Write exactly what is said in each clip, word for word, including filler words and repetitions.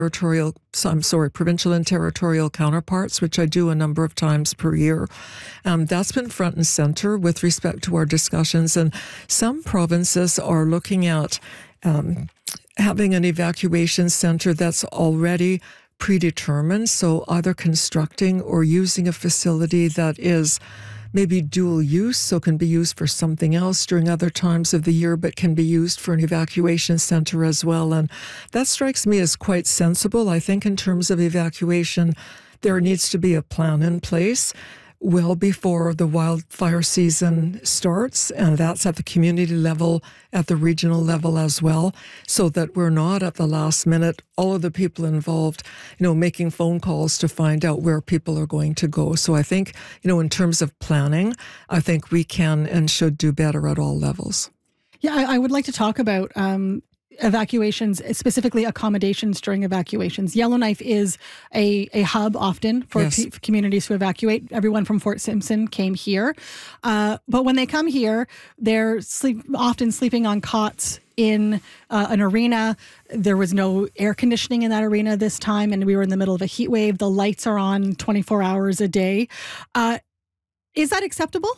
territorial, I'm sorry, provincial and territorial counterparts, which I do a number of times per year. Um, that's been front and center with respect to our discussions. And some provinces are looking at um, having an evacuation center that's already predetermined, so either constructing or using a facility that is maybe dual use, so can be used for something else during other times of the year, but can be used for an evacuation center as well. And that strikes me as quite sensible. I think in terms of evacuation, there needs to be a plan in place well before the wildfire season starts, and that's at the community level, at the regional level as well, so that we're not at the last minute, all of the people involved, you know, making phone calls to find out where people are going to go. So I think, you know, in terms of planning, I think we can and should do better at all levels. Yeah, I, I would like to talk about um, evacuations, specifically accommodations during evacuations. Yellowknife is a, a hub often for Yes. p- communities to evacuate. Everyone from Fort Simpson came here. Uh, but when they come here, they're sleep, often sleeping on cots in uh, an arena. There was no air conditioning in that arena this time, and we were in the middle of a heat wave. The lights are on twenty-four hours a day. Uh, is that acceptable?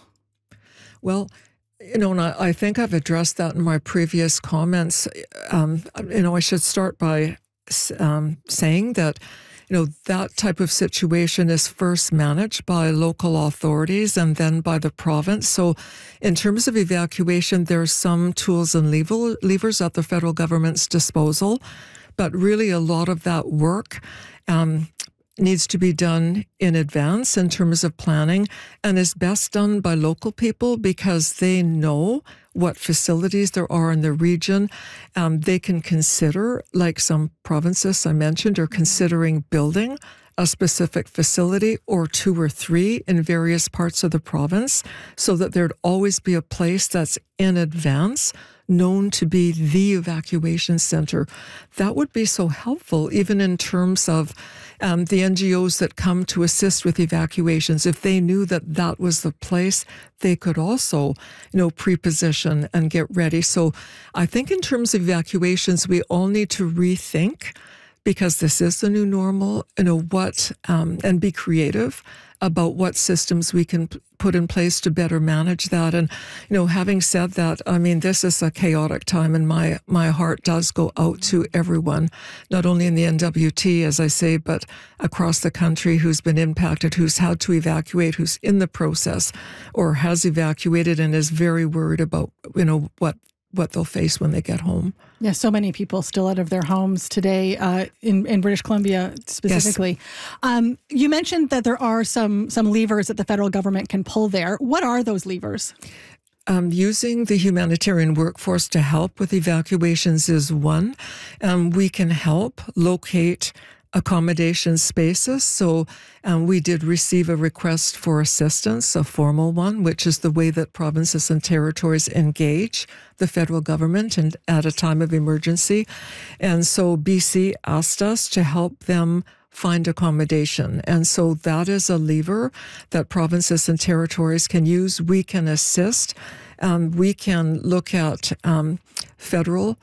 Well, you know, and I, I think I've addressed that in my previous comments. Um, you know, I should start by um, saying that, you know, that type of situation is first managed by local authorities and then by the province. So in terms of evacuation, there are some tools and lever, levers at the federal government's disposal, but really a lot of that work um, needs to be done in advance in terms of planning and is best done by local people because they know what facilities there are in the region. Um, they can consider, like some provinces I mentioned, are considering building a specific facility or two or three in various parts of the province so that there'd always be a place that's in advance known to be the evacuation center. That would be so helpful, even in terms of um, the N G Os that come to assist with evacuations. If they knew that that was the place, they could also, you know, pre-position and get ready. So I think in terms of evacuations, we all need to rethink, because this is the new normal, you know, what, um, and be creative about what systems we can p- put in place to better manage that. And, you know, having said that, I mean, this is a chaotic time, and my, my heart does go out to everyone, not only in the N W T, as I say, but across the country who's been impacted, who's had to evacuate, who's in the process or has evacuated and is very worried about, you know, what what they'll face when they get home. Yeah, so many people still out of their homes today uh, in, in British Columbia specifically. Yes. Um, you mentioned that there are some some levers that the federal government can pull there. What are those levers? Um, using the humanitarian workforce to help with evacuations is one. Um, we can help locate accommodation spaces. So um, we did receive a request for assistance, a formal one, which is the way that provinces and territories engage the federal government and at a time of emergency. And so B C asked us to help them find accommodation. And so that is a lever that provinces and territories can use. We can assist. Um, we can look at um, federal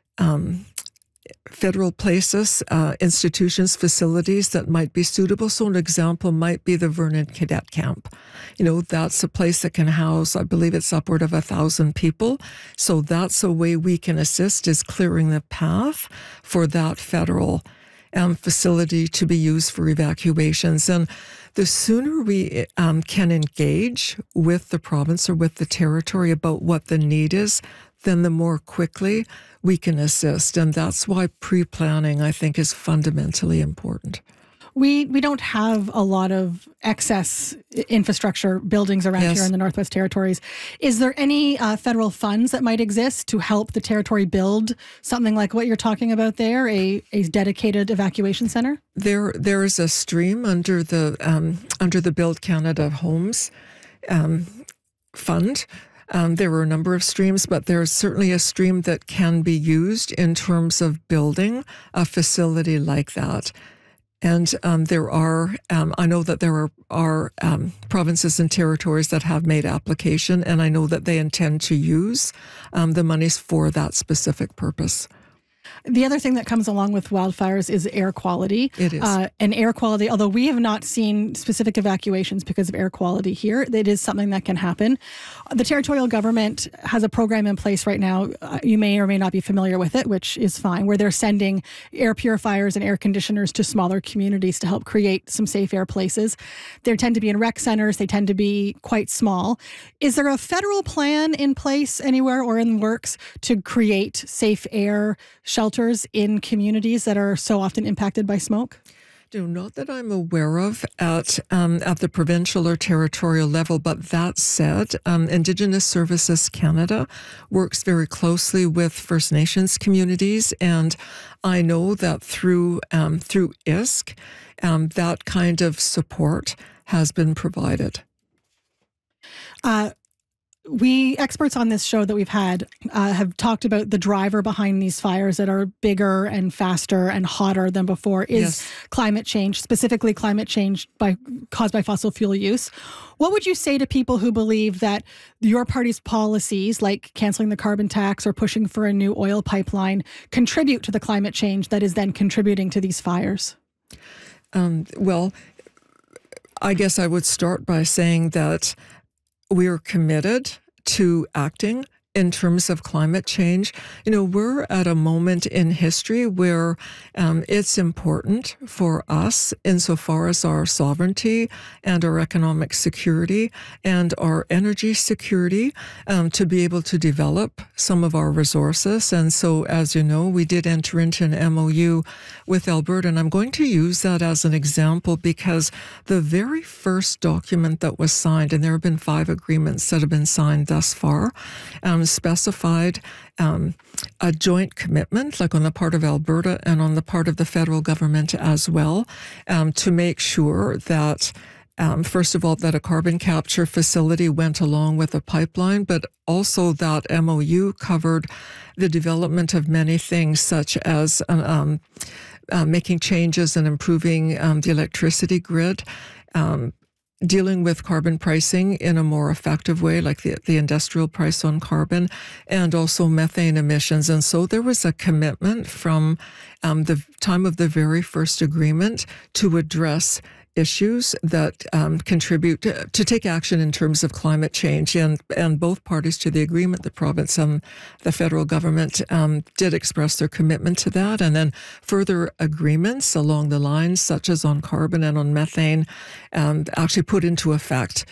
um federal places, uh, institutions, facilities that might be suitable. So an example might be the Vernon Cadet Camp. You know, that's a place that can house, I believe it's upward of a thousand people. So that's a way we can assist, is clearing the path for that federal um, facility to be used for evacuations. And the sooner we um, can engage with the province or with the territory about what the need is, then the more quickly we can assist. And that's why pre-planning, I think, is fundamentally important. We we don't have a lot of excess infrastructure buildings around Yes. here in the Northwest Territories. Is there any uh, federal funds that might exist to help the territory build something like what you're talking about there, a, a dedicated evacuation center? There, there is a stream under the um, under the Build Canada Homes um, fund. Um, there were a number of streams, but there's certainly a stream that can be used in terms of building a facility like that. And um, there are, um, I know that there are, are um, provinces and territories that have made application, and I know that they intend to use um, the monies for that specific purpose. The other thing that comes along with wildfires is air quality. It is. Uh, and air quality, although we have not seen specific evacuations because of air quality here, it is something that can happen. The territorial government has a program in place right now. Uh, you may or may not be familiar with it, which is fine, where they're sending air purifiers and air conditioners to smaller communities to help create some safe air places. They tend to be in rec centers. They tend to be quite small. Is there a federal plan in place anywhere or in works to create safe air shelters in communities that are so often impacted by smoke? No, not that I'm aware of at um, at the provincial or territorial level. But that said, um, Indigenous Services Canada works very closely with First Nations communities, and I know that through um, through I S C, um, that kind of support has been provided. Uh, We, experts on this show that we've had, uh, have talked about the driver behind these fires that are bigger and faster and hotter than before is Yes. climate change, specifically climate change by caused by fossil fuel use. What would you say to people who believe that your party's policies, like canceling the carbon tax or pushing for a new oil pipeline, contribute to the climate change that is then contributing to these fires? Um, well, I guess I would start by saying that we are committed to acting in terms of climate change. You know, we're at a moment in history where um, it's important for us, insofar as our sovereignty and our economic security and our energy security, um, to be able to develop some of our resources. And so, as you know, we did enter into an M O U with Alberta, and I'm going to use that as an example because the very first document that was signed, and there have been five agreements that have been signed thus far, um, specified um, a joint commitment, like on the part of Alberta and on the part of the federal government as well, um, to make sure that, um, first of all, that a carbon capture facility went along with a pipeline, but also that M O U covered the development of many things, such as um, uh, making changes and improving um, the electricity grid, um, dealing with carbon pricing in a more effective way, like the, the industrial price on carbon, and also methane emissions. And so there was a commitment from um, the time of the very first agreement to address issues that um, contribute to, to take action in terms of climate change. And, and both parties to the agreement, the province and the federal government, um, did express their commitment to that. And then further agreements along the lines, such as on carbon and on methane, um, actually put into effect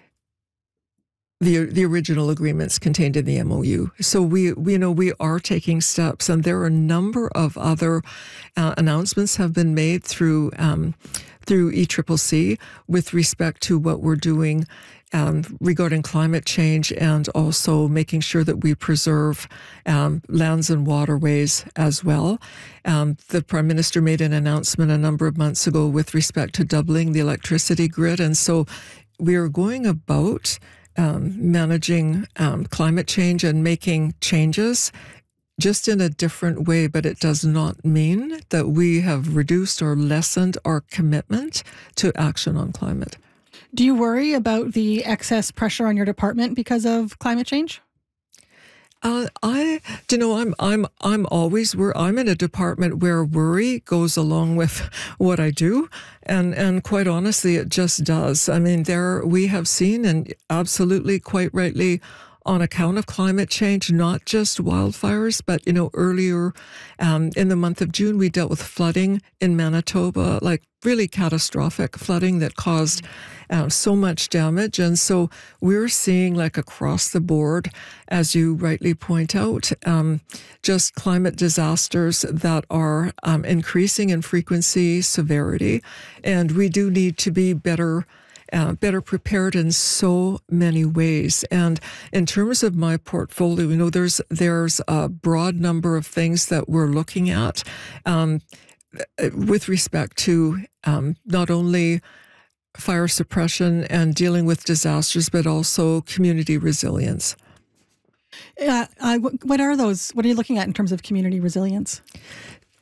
the the original agreements contained in the M O U. So we, we you know we are taking steps, and there are a number of other uh, announcements have been made through um, through E C C C with respect to what we're doing um, regarding climate change, and also making sure that we preserve um, lands and waterways as well. Um, the Prime Minister made an announcement a number of months ago with respect to doubling the electricity grid, and so we are going about Um, managing um, climate change and making changes just in a different way, but it does not mean that we have reduced or lessened our commitment to action on climate. Do you worry about the excess pressure on your department because of climate change? Uh, I, you know, I'm, I'm, I'm always, wor- I'm in a department where worry goes along with what I do, and and quite honestly, it just does. I mean, there we have seen, and absolutely, quite rightly, on account of climate change, not just wildfires, but you know, earlier um, in the month of June, we dealt with flooding in Manitoba, like really catastrophic flooding that caused uh, so much damage. And so we're seeing, like across the board, as you rightly point out, um, just climate disasters that are um, increasing in frequency, severity, and we do need to be better Uh, better prepared in so many ways. And in terms of my portfolio, you know, there's there's a broad number of things that we're looking at um, with respect to um, not only fire suppression and dealing with disasters, but also community resilience. Uh, uh, what are those? What are you looking at in terms of community resilience?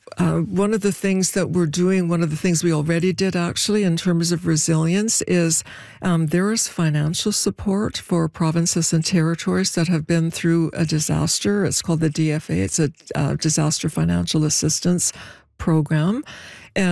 uh, one of the things that we're doing, one of the things we already did actually in terms of resilience is um, there is financial support for provinces and territories that have been through a disaster. It's called the D F A. It's a uh, disaster financial assistance program. And